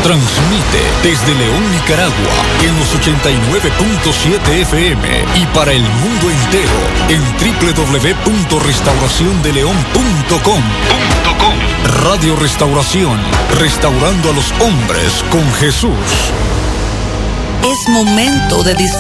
Transmite desde León, Nicaragua, en los 89.7 FM y para el mundo entero en www.restauraciondeleon.com. Radio Restauración, restaurando a los hombres con Jesús. Es momento de disfrutar